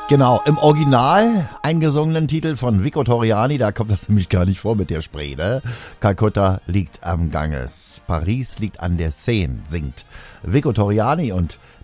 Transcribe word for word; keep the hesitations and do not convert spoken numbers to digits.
Genau, im Original eingesungenen Titel von Vico Torriani, da kommt das nämlich gar nicht vor mit der Spree, ne? Kalkutta liegt am Ganges, Paris liegt an der Seine, singt Vico Torriani und